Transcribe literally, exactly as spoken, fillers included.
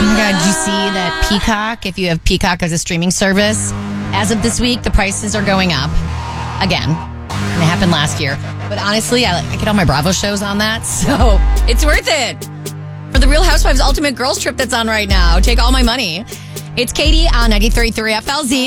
my God, did you see that Peacock, if you have Peacock as a streaming service, as of this week, the prices are going up again. And it happened last year. But honestly, I, I get all my Bravo shows on that, so it's worth it. For the Real Housewives Ultimate Girls Trip that's on right now, take all my money. It's Katie on ninety-three point three F L Z.